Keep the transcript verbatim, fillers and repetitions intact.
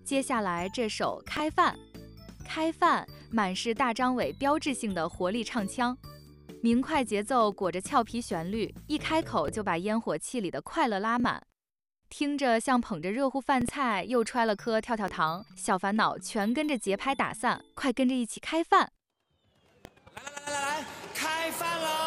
接下来这首《开饭》，开饭满是大张伟标志性的活力唱腔，明快节奏裹着俏皮旋律，一开口就把烟火气里的快乐拉满。听着像捧着热乎饭菜，又揣了颗跳跳糖，小烦恼全跟着节拍打散，快跟着一起开饭！ 来来来来来，开饭喽！